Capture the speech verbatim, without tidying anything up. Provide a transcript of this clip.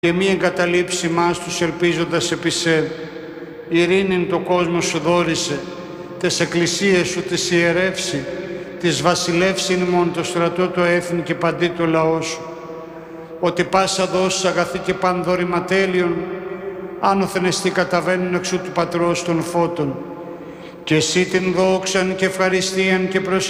και μη εγκαταλείψει μας τους ελπίζοντας επί σε. Ειρήνην το κόσμο σου δόρισε, τες εκκλησίες σου τις ιερεύσει, της βασιλεύσιν ημών το στρατό το έθνη και παντί το λαό σου. Ότι πάσα δώσεις αγαθή και πανδωρηματέλειον, άνωθεν εστί καταβαίνουν εξού του Πατρός των φώτων. Και εσύ την δόξαν και ευχαριστίαν και προσ